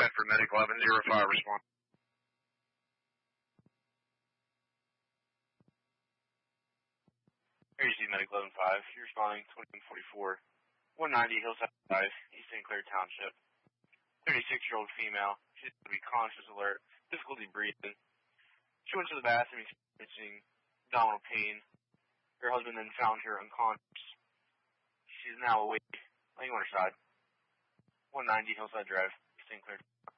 for Medic 1105, respond. Here you see Medic 11-5. You're responding 2144. 190 Hillside Drive, East St. Clair Township. 36-year-old female. She's going to be conscious, alert, difficulty breathing. She went to the bathroom experiencing abdominal pain. Her husband then found her unconscious. She's now awake, laying on her side. 190 Hillside Drive, East St. Clair.